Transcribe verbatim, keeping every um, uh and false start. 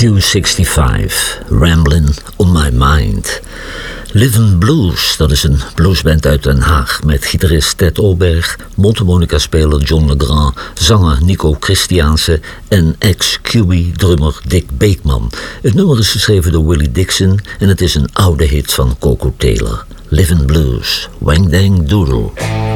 Q zesenzestig, Ramblin' on My Mind. Livin' Blues, dat is een bluesband uit Den Haag met gitarist Ted Oberg, mondharmonica-speler John Legrand, zanger Nico Christiaanse en ex-Q B-drummer Dick Beekman. Het nummer is geschreven door Willie Dixon en het is een oude hit van Coco Taylor. Livin' Blues, Wang Dang Doodle.